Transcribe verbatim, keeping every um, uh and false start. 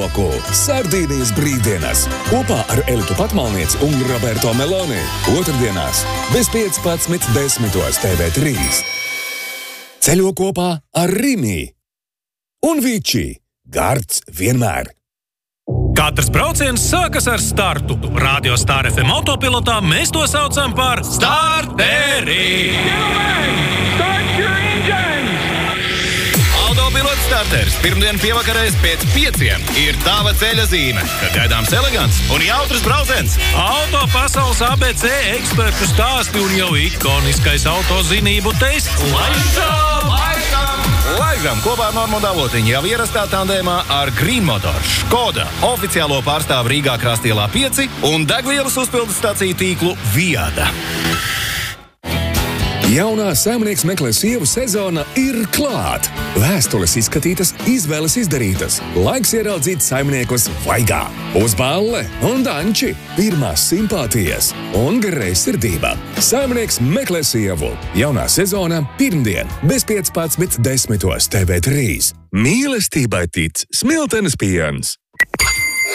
roku. Sardīnijas brīvdienas kopā ar Elitu Patmalnieci un Roberto Meloni. Otrdienās bez piecpadsmit desmitos T V trīs. Ceļo kopā ar Rimi un Viči. Gards vienmēr. Katrs brauciens sākas ar startu. Radio Star F M autopilotā mēs to saucam par starteri. Autopilots starters pirmdien pievakarēs pēc pieciem ir tava ceļa zīme, kad gaidāms elegants un jautrs brauciens. Auto pasaules A B C ekspertu stāsti un jau ikoniskais autozinību tests. Laižam! Laižam! Laižam kopā ar Normundu Avotiņu jau ierastā tandēmā ar Green Motors, Škoda, oficiālo pārstāvu Rīgā Krastielā pieci un degvielas uzpildes staciju tīklu Viada. Jaunā Saimnieks meklē sievu sezona ir klāt. Vēstules izskatītas, izvēles izdarītas. Laiks ieraudzīt saimniekus vaigā. Uz balle un danči, pirmās simpātijas un greizsirdība. Saimnieks meklē sievu. Jaunā sezona pirmdien bez piecpadsmit desmitos T V trīs. Mīlestībai tic Smiltenes piens.